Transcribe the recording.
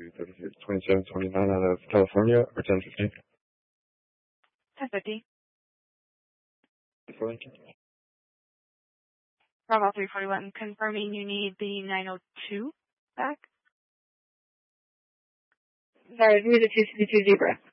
2729 out of California, or 1050? 1050. For Lincoln. Bravo 341, confirming you need the 902 back. Sorry, we need the 262 Zebra.